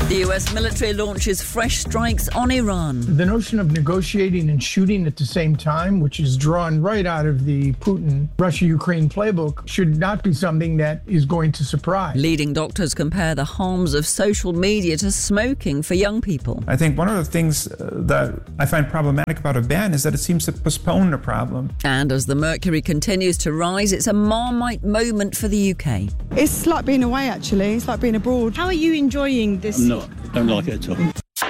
The US military launches fresh strikes on Iran. The notion of negotiating and shooting at the same time, which is drawn right out of the Putin-Russia-Ukraine playbook, should not be something that is going to surprise. Leading doctors compare the harms of social media to smoking for young people. I think one of the things that I find problematic about a ban is that it seems to postpone the problem. And as the mercury continues to rise, it's a Marmite moment for the UK. It's like being away, actually. It's like being abroad. How are you enjoying this? I'm not. Don't like it at all.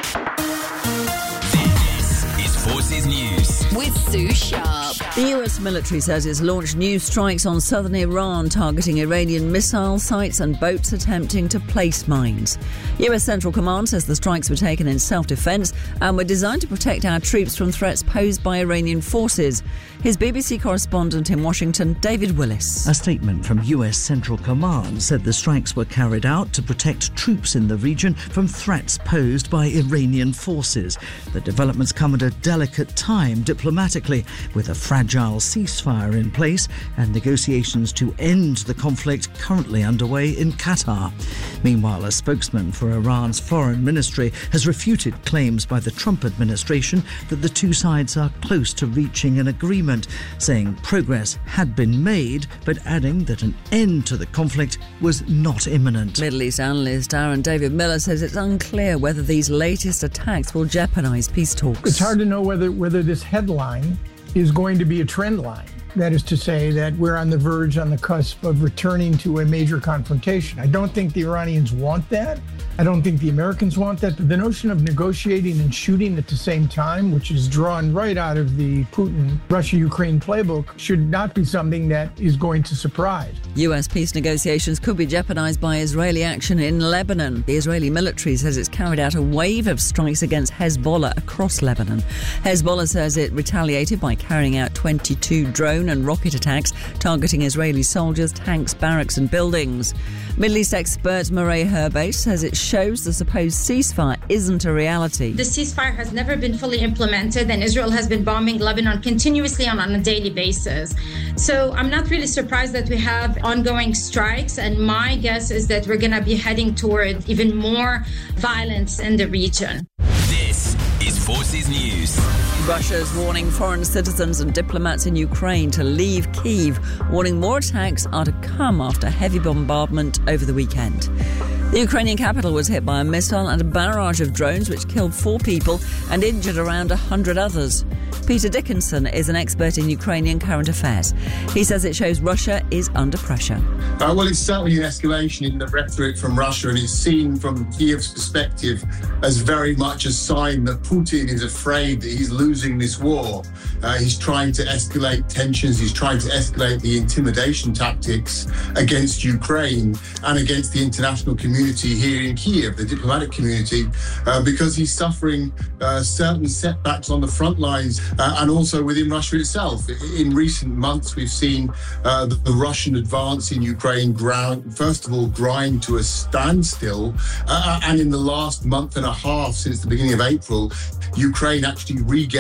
This is Forces News with Sue Sharp. The US military says it's launched new strikes on southern Iran, targeting Iranian missile sites and boats attempting to place mines. US Central Command says the strikes were taken in self-defence and were designed to protect our troops from threats posed by Iranian forces. Here's BBC correspondent in Washington, David Willis. A statement from US Central Command said the strikes were carried out to protect troops in the region from threats posed by Iranian forces. The developments come at a delicate time diplomatically, with a fragile ceasefire in place and negotiations to end the conflict currently underway in Qatar. Meanwhile, a spokesman for Iran's foreign ministry has refuted claims by the Trump administration that the two sides are close to reaching an agreement, saying progress had been made, but adding that an end to the conflict was not imminent. Middle East analyst Aaron David Miller says it's unclear whether these latest attacks will jeopardise peace talks. It's hard to know whether this headline is going to be a trend line. That is to say that we're on the cusp of returning to a major confrontation. I don't think the Iranians want that. I don't think the Americans want that. But the notion of negotiating and shooting at the same time, which is drawn right out of the Putin-Russia-Ukraine playbook, should not be something that is going to surprise. US peace negotiations could be jeopardised by Israeli action in Lebanon. The Israeli military says it's carried out a wave of strikes against Hezbollah across Lebanon. Hezbollah says it retaliated by carrying out 22 drone and rocket attacks targeting Israeli soldiers, tanks, barracks and buildings. Middle East expert Murray Herbate says it shows the supposed ceasefire isn't a reality. The ceasefire has never been fully implemented, and Israel has been bombing Lebanon continuously on a daily basis. So I'm not really surprised that we have ongoing strikes, and my guess is that we're going to be heading toward even more violence in the region. This is Forces News. Russia's warning foreign citizens and diplomats in Ukraine to leave Kyiv, warning more attacks are to come after heavy bombardment over the weekend. The Ukrainian capital was hit by a missile and a barrage of drones which killed 4 people and injured around 100 others. Peter Dickinson is an expert in Ukrainian current affairs. He says it shows Russia is under pressure. Well, it's certainly an escalation in the rhetoric from Russia, and it's seen from Kyiv's perspective as very much a sign that Putin is afraid that he's losing this war. He's trying to escalate tensions. He's trying to escalate the intimidation tactics against Ukraine and against the international community here in Kyiv, the diplomatic community, because he's suffering certain setbacks on the front lines and also within Russia itself. In recent months, we've seen the Russian advance in Ukraine first of all grind to a standstill, and in the last month and a half since the beginning of April, Ukraine actually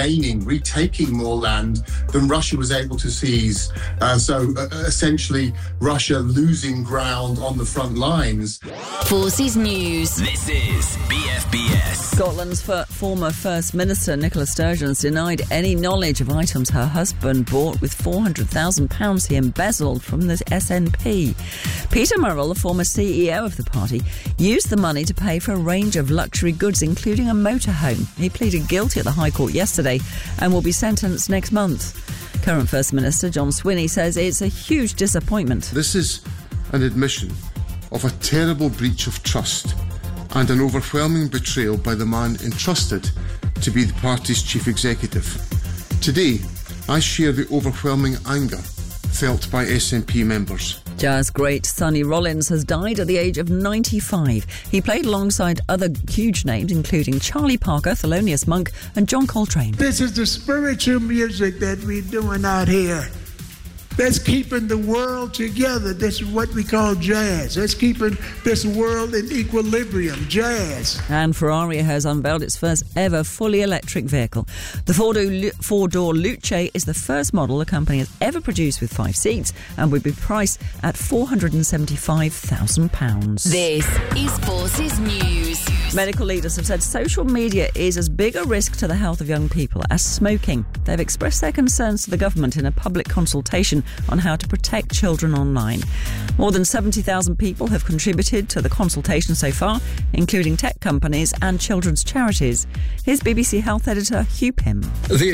retaking more land than Russia was able to seize. So essentially, Russia losing ground on the front lines. Forces News. This is BFBS. Scotland's former First Minister Nicola Sturgeon's denied any knowledge of items her husband bought with £400,000 he embezzled from the SNP. Peter Murrell, the former CEO of the party, used the money to pay for a range of luxury goods, including a motorhome. He pleaded guilty at the High Court yesterday and will be sentenced next month. Current First Minister John Swinney says it's a huge disappointment. This is an admission of a terrible breach of trust and an overwhelming betrayal by the man entrusted to be the party's chief executive. Today, I share the overwhelming anger felt by SNP members. Jazz great Sonny Rollins has died at the age of 95. He played alongside other huge names, including Charlie Parker, Thelonious Monk and John Coltrane. This is the spiritual music that we're doing out here. That's keeping the world together. This is what we call jazz. That's keeping this world in equilibrium, jazz. And Ferrari has unveiled its first ever fully electric vehicle. The four-door Luce is the first model the company has ever produced with 5 seats and would be priced at £475,000. This is Forces News. Medical leaders have said social media is as big a risk to the health of young people as smoking. They've expressed their concerns to the government in a public consultation on how to protect children online. More than 70,000 people have contributed to the consultation so far, including tech companies and children's charities. Here's BBC Health editor Hugh Pym. The